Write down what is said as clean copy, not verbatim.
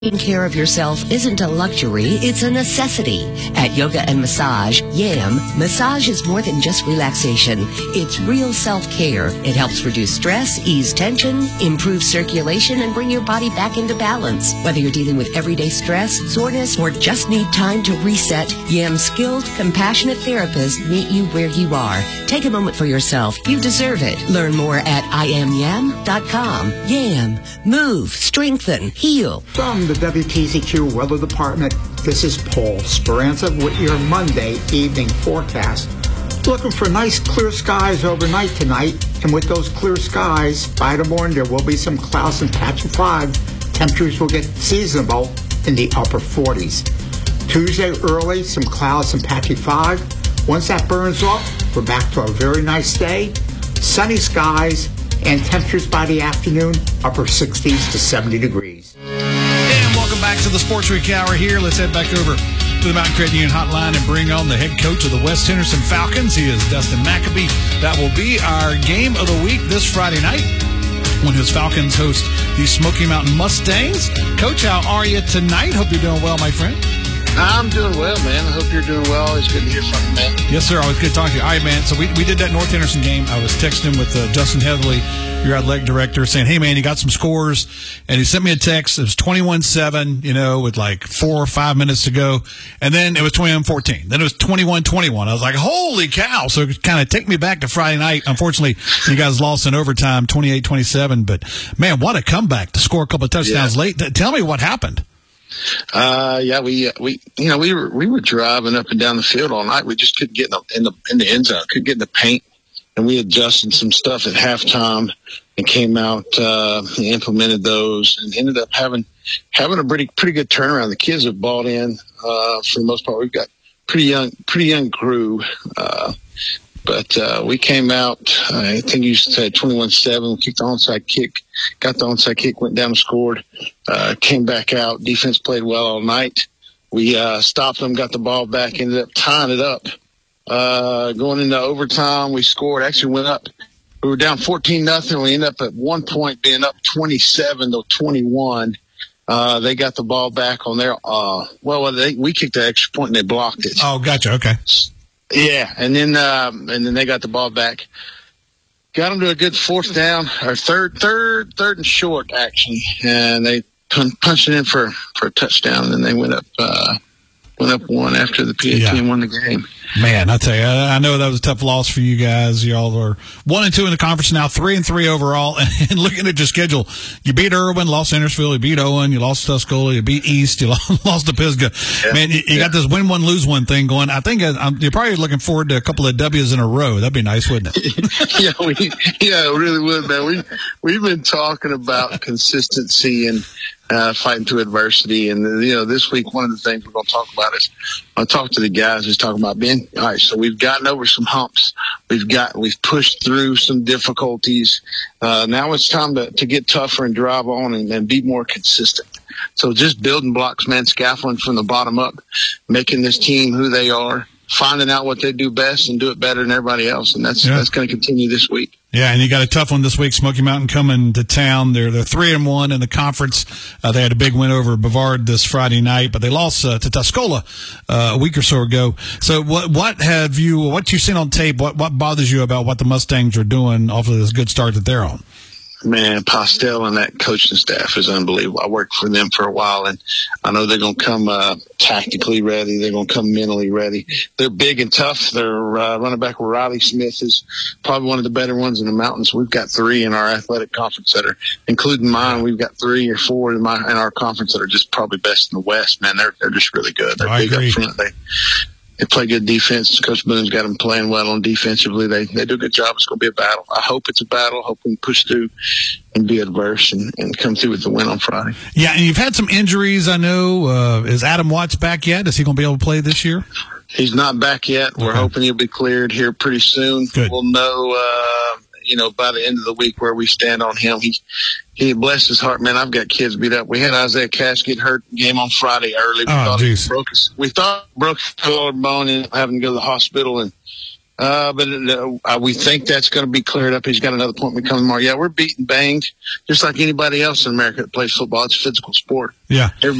Taking care of yourself isn't a luxury, it's a necessity. At Yoga and Massage, YAM, massage is more than just relaxation. It's real self-care. It helps reduce stress, ease tension, improve circulation, and bring your body back into balance. Whether you're dealing with everyday stress, soreness, or just need time to reset, YAM's skilled, compassionate therapists meet you where you are. Take a moment for yourself. You deserve it. Learn more at IamYam.com. YAM. Move, strengthen, heal. From the WTZQ Weather Department, this is Paul Speranza with your Monday evening forecast. Looking for nice clear skies overnight tonight, and with those clear skies, by the morning there will be some clouds and patch of 5. Temperatures will get seasonable in the upper 40s. Tuesday early, some clouds and patchy 5. Once that burns off, we're back to a very nice day. Sunny skies and temperatures by the afternoon, upper 60s to 70 degrees. And welcome back to the Sports Week Hour here. Let's head back over to the Mountain Credit Union Hotline and bring on the head coach of the West Henderson Falcons. He is Dustin McAbee. That will be our game of the week this Friday night when his Falcons host the Smoky Mountain Mustangs. Coach, how are you tonight? Hope you're doing well, my friend. I'm doing well, man. I hope you're doing well. Always good to hear from you, man. Yes, sir. Always good talking to you. All right, man. So we did that North Henderson game. I was texting with Justin Heatherly, your athletic director, saying, hey, man, you got some scores. And he sent me a text. It was 21-7, with like 4 or 5 minutes to go. And then it was 21-14. Then it was 21-21. I was like, holy cow. So it kind of took me back to Friday night. Unfortunately, you guys lost in overtime, 28-27. But, man, what a comeback to score a couple of touchdowns late. Tell me what happened. We were driving up and down the field all night. We just couldn't get in the end zone, couldn't get in the paint, and we adjusted some stuff at halftime and came out and implemented those and ended up having a pretty good turnaround. The kids have bought in for the most part. We've got pretty young crew. But we came out, I think you said 21-7, kicked the onside kick, got the onside kick, went down and scored, came back out. Defense played well all night. We stopped them, got the ball back, ended up tying it up. Going into overtime, we scored, actually went up. We were down 14-0. We ended up at one point being up 27-21. They got the ball back on their we kicked the extra point and they blocked it. Oh, gotcha. Okay. Yeah, and then they got the ball back. Got them to a good fourth down, or third and short actually, and they punched it in for a touchdown. And then they went up one after the PAT and won the game. Man, I tell you, I know that was a tough loss for you guys. Y'all are 1-2 in the conference now, 3-3 overall. And looking at your schedule, you beat Irwin, lost Hendersonville, you beat Owen, you lost Tuscola, you beat East, you lost to Pisgah. Yeah. Man, you got this win one, lose one thing going. I think you're probably looking forward to a couple of W's in a row. That'd be nice, wouldn't it? It really would, man. We've been talking about consistency and fighting through adversity. And, this week, one of the things we're going to talk about is I talked to the guys who's talking about being, all right, so we've gotten over some humps. We've pushed through some difficulties. Now it's time to get tougher and drive on and be more consistent. So just building blocks, man, scaffolding from the bottom up, making this team who they are, finding out what they do best and do it better than everybody else. And that's going to continue this week. Yeah, and you got a tough one this week. Smoky Mountain coming to town. They're 3-1 in the conference. They had a big win over Brevard this Friday night, but they lost to Tuscola a week or so ago. So what you seen on tape? What bothers you about what the Mustangs are doing off of this good start that they're on? Man, Postel and that coaching staff is unbelievable. I worked for them for a while, and I know they're going to come tactically ready. They're going to come mentally ready. They're big and tough. Their running back Riley Smith is probably one of the better ones in the mountains. We've got 3 in our athletic conference that are, including mine, we've got 3 or 4 in our conference that are just probably best in the West. Man, they're just really good. They're big up front. They play good defense. Coach Boone's got them playing well on defensively. They do a good job. It's going to be a battle. I hope it's a battle. I hope we can push through and be adverse and come through with the win on Friday. Yeah, and you've had some injuries, I know. Is Adam Watts back yet? Is he going to be able to play this year? He's not back yet. We're hoping he'll be cleared here pretty soon. Good. We'll know, by the end of the week where we stand on him. He bless his heart, man. I've got kids beat up. We had Isaiah Cash get hurt game on Friday early. We thought he broke his collarbone and having to go to the hospital, and But we think that's going to be cleared up. He's got another appointment coming tomorrow. Yeah, we're beat and banged, just like anybody else in America that plays football. It's a physical sport. Yeah.